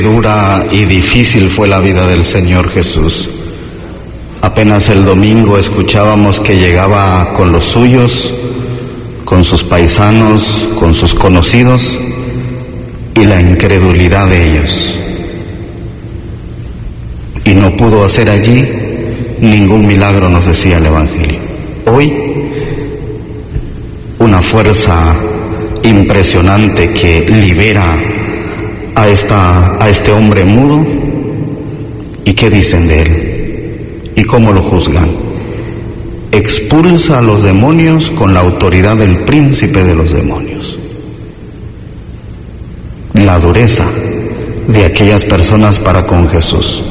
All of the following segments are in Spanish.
Dura y difícil fue la vida del Señor Jesús. Apenas el domingo escuchábamos que llegaba con los suyos, con sus paisanos, con sus conocidos, y la incredulidad de ellos. Y no pudo hacer allí ningún milagro, nos decía el Evangelio. Hoy, una fuerza impresionante que libera a este hombre mudo. ¿Y qué dicen de él? ¿Y cómo lo juzgan? Expulsa a los demonios con la autoridad del príncipe de los demonios. La dureza de aquellas personas para con Jesús.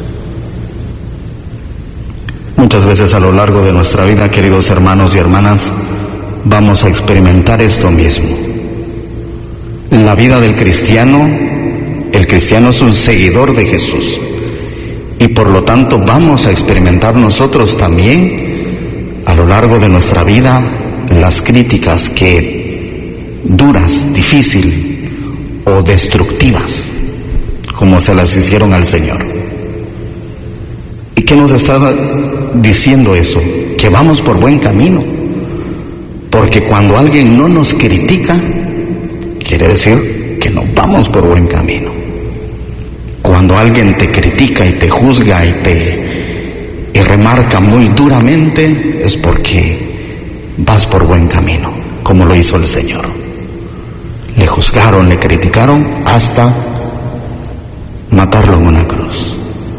Muchas veces a lo largo de nuestra vida, queridos hermanos y hermanas, vamos a experimentar esto mismo. La vida del cristiano, el cristiano es un seguidor de Jesús, y por lo tanto vamos a experimentar nosotros también a lo largo de nuestra vida las críticas duras, difíciles o destructivas, como se las hicieron al Señor. ¿Y qué nos está diciendo eso? Que vamos por buen camino, porque cuando alguien no nos critica, quiere decir que no vamos por buen camino. Cuando alguien te critica y te juzga y remarca muy duramente, es porque vas por buen camino, como lo hizo el Señor. Le juzgaron, le criticaron hasta matarlo en una cruz.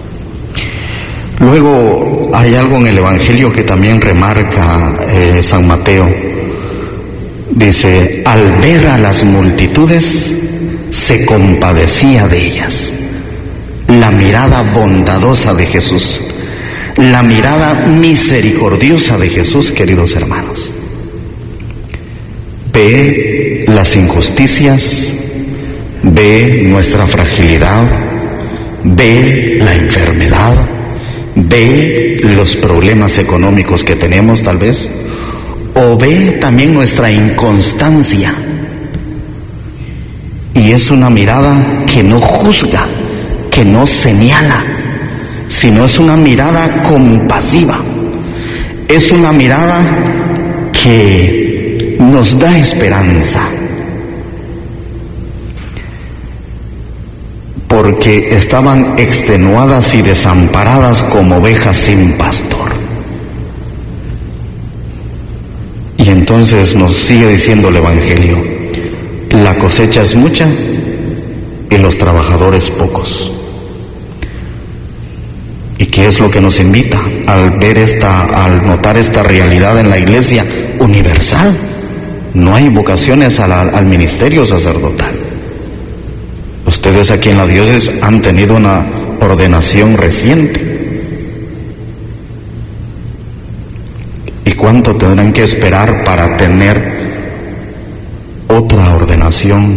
Luego hay algo en el Evangelio que también remarca San Mateo. Dice, al ver a las multitudes, se compadecía de ellas. La mirada bondadosa de Jesús, la mirada misericordiosa de Jesús, queridos hermanos. Ve las injusticias, ve nuestra fragilidad, ve la enfermedad, ve los problemas económicos que tenemos tal vez, o ve también nuestra inconstancia. Y es una mirada que no juzga, que no señala, sino es una mirada compasiva. Es una mirada que nos da esperanza, porque estaban extenuadas y desamparadas como ovejas sin pastor. Y entonces nos sigue diciendo el Evangelio, la cosecha es mucha y los trabajadores pocos. ¿Y qué es lo que nos invita al notar esta realidad en la iglesia universal? No hay vocaciones al ministerio sacerdotal. Ustedes aquí en la diócesis han tenido una ordenación reciente. ¿Y cuánto tendrán que esperar para tener otra ordenación?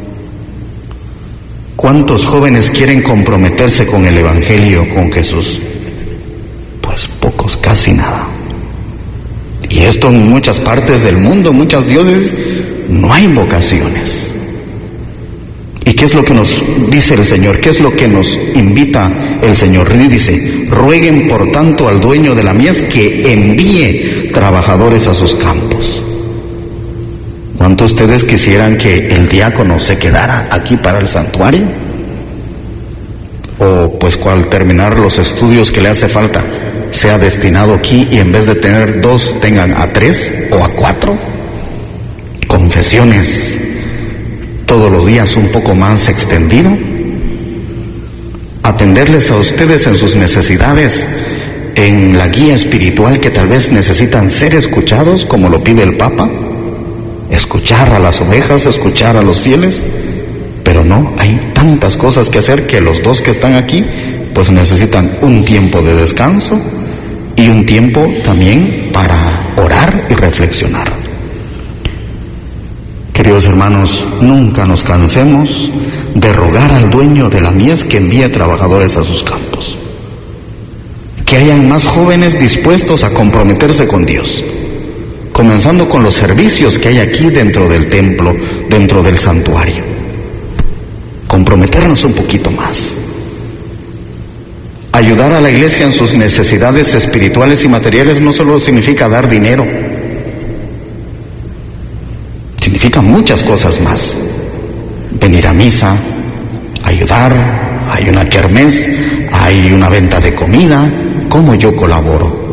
¿Cuántos jóvenes quieren comprometerse con el Evangelio, con Jesús? Pues pocos, casi nada. Y esto en muchas partes del mundo, muchas diócesis, no hay vocaciones. ¿Y qué es lo que nos dice el Señor? ¿Qué es lo que nos invita el Señor? Y dice, rueguen por tanto al dueño de la mies que envíe trabajadores a sus campos. ¿Cuánto ustedes quisieran que el diácono se quedara aquí para el santuario? O pues al terminar los estudios que le hace falta, sea destinado aquí y en vez de tener 2, tengan a 3 o a 4. Confesiones todos los días un poco más extendido. Atenderles a ustedes en sus necesidades, en la guía espiritual que tal vez necesitan ser escuchados, como lo pide el Papa. Escuchar a las ovejas, escuchar a los fieles, pero no, hay tantas cosas que hacer que los 2 que están aquí pues necesitan un tiempo de descanso y un tiempo también para orar y reflexionar. Queridos hermanos, nunca nos cansemos de rogar al dueño de la mies que envíe trabajadores a sus campos. Que hayan más jóvenes dispuestos a comprometerse con Dios, comenzando con los servicios que hay aquí dentro del templo, dentro del santuario. comprometernos un poquito más. Ayudar a la iglesia en sus necesidades espirituales y materiales no solo significa dar dinero, significa muchas cosas más. Venir a misa, ayudar, hay una kermés, hay una venta de comida, ¿cómo yo colaboro?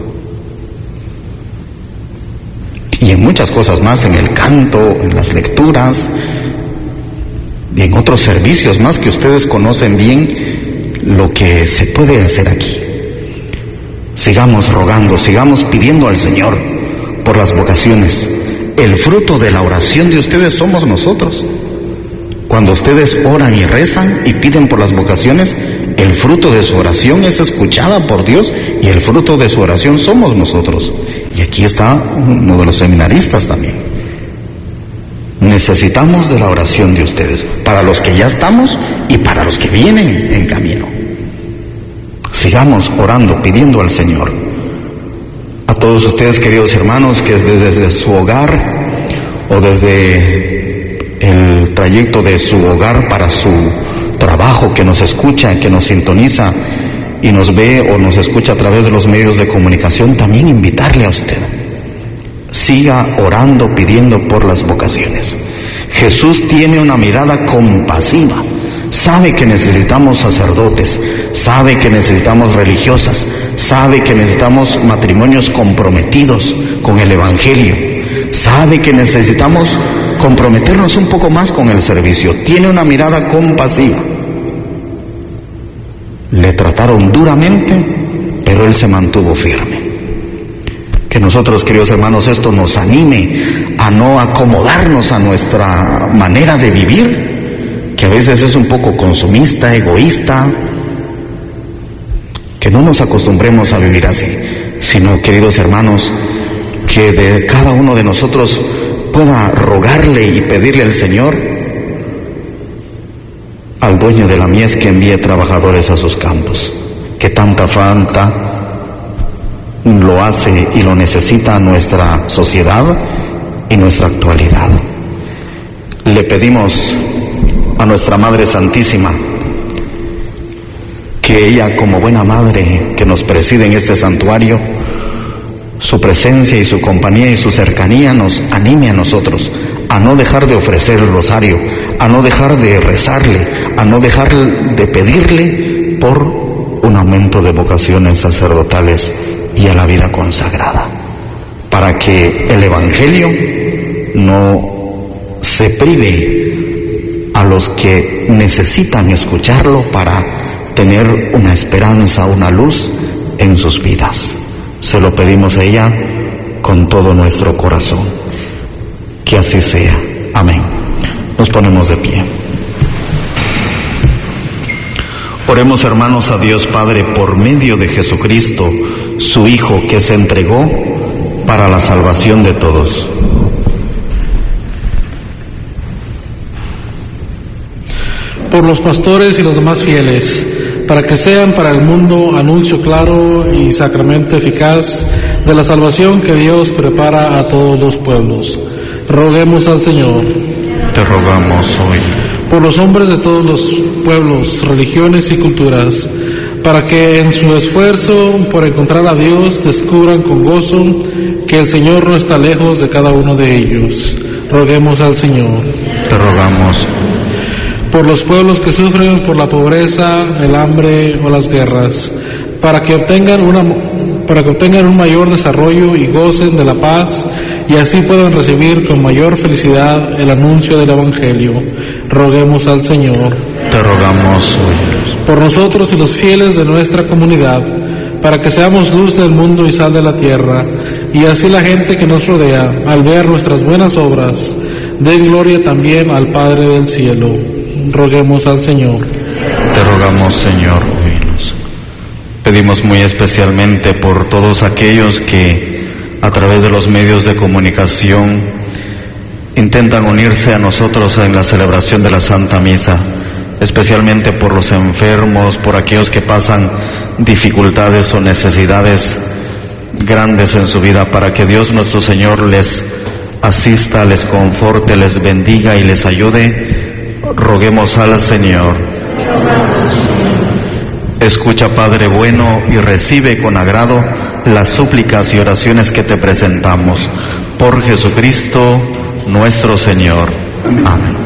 Y en muchas cosas más, en el canto, en las lecturas y en otros servicios más que ustedes conocen bien lo que se puede hacer aquí. Sigamos rogando, sigamos pidiendo al Señor por las vocaciones. El fruto de la oración de ustedes somos nosotros. Cuando ustedes oran y rezan y piden por las vocaciones, el fruto de su oración es escuchada por Dios y el fruto de su oración somos nosotros. Y aquí está uno de los seminaristas también. Necesitamos de la oración de ustedes, para los que ya estamos y para los que vienen en camino. Sigamos orando, pidiendo al Señor. A todos ustedes, queridos hermanos, que desde su hogar o desde el trayecto de su hogar para su trabajo, que nos escucha, que nos sintoniza y nos ve o nos escucha a través de los medios de comunicación, también invitarle a usted. Siga orando, pidiendo por las vocaciones. Jesús tiene una mirada compasiva. Sabe que necesitamos sacerdotes, sabe que necesitamos religiosas, sabe que necesitamos matrimonios comprometidos con el Evangelio, sabe que necesitamos comprometernos un poco más con el servicio. Tiene una mirada compasiva. Le trataron duramente, pero él se mantuvo firme. Que nosotros, queridos hermanos, esto nos anime a no acomodarnos a nuestra manera de vivir, que a veces es un poco consumista, egoísta. Que no nos acostumbremos a vivir así, sino, queridos hermanos, que de cada uno de nosotros pueda rogarle y pedirle al Señor, al dueño de la mies, que envíe trabajadores a sus campos, que tanta falta lo hace y lo necesita nuestra sociedad y nuestra actualidad. Le pedimos a nuestra Madre Santísima que ella, como buena madre que nos preside en este santuario, su presencia y su compañía y su cercanía nos anime a nosotros a no dejar de ofrecer el rosario, a no dejar de rezarle, a no dejar de pedirle por un aumento de vocaciones sacerdotales y a la vida consagrada, para que el Evangelio no se prive a los que necesitan escucharlo para tener una esperanza, una luz en sus vidas. Se lo pedimos a ella con todo nuestro corazón. Que así sea. Amén. Nos ponemos de pie. Oremos, hermanos, a Dios Padre por medio de Jesucristo, su Hijo, que se entregó para la salvación de todos. Por los pastores y los demás fieles, para que sean para el mundo anuncio claro y sacramento eficaz de la salvación que Dios prepara a todos los pueblos. Roguemos al Señor. Te rogamos hoy. Por los hombres de todos los pueblos, religiones y culturas, para que en su esfuerzo por encontrar a Dios descubran con gozo que el Señor no está lejos de cada uno de ellos. Roguemos al Señor. Te rogamos. Por los pueblos que sufren por la pobreza, el hambre o las guerras, para que obtengan un mayor desarrollo y gocen de la paz, y así puedan recibir con mayor felicidad el anuncio del Evangelio. Roguemos al Señor. Te rogamos hoy. Por nosotros y los fieles de nuestra comunidad, para que seamos luz del mundo y sal de la tierra, y así la gente que nos rodea, al ver nuestras buenas obras, dé gloria también al Padre del cielo. Roguemos al Señor. Te rogamos, Señor, oínos. Pedimos muy especialmente por todos aquellos que a través de los medios de comunicación intentan unirse a nosotros en la celebración de la Santa Misa, especialmente por los enfermos, por aquellos que pasan dificultades o necesidades grandes en su vida, para que Dios nuestro Señor les asista, les conforte, les bendiga y les ayude Roguemos al Señor. Escucha, Padre bueno, y recibe con agrado las súplicas y oraciones que te presentamos. Por Jesucristo nuestro Señor. Amén.